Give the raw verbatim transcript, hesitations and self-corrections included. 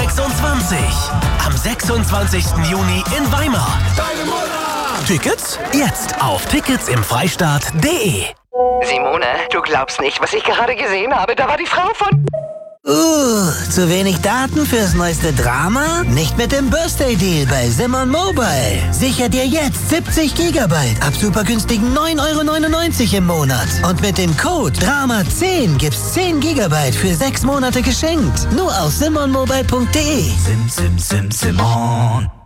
sechsundzwanzig. Am sechsundzwanzigsten Juni in Weimar. Tickets jetzt auf tickets im freistaat punkt de. Simone, du glaubst nicht, was ich gerade gesehen habe. Da war die Frau von... Uh, zu wenig Daten fürs neueste Drama? Nicht mit dem Birthday-Deal bei Simon Mobile. Sicher dir jetzt siebzig Gigabyte ab super günstigen neun Euro neunundneunzig im Monat. Und mit dem Code Drama zehn gibt's zehn Gigabyte für sechs Monate geschenkt. Nur auf simon mobile punkt de. Sim, sim, sim, Simon.